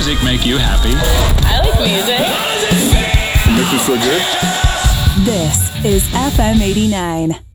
music make you happy? I like music. It makes me feel good. This is FM 89.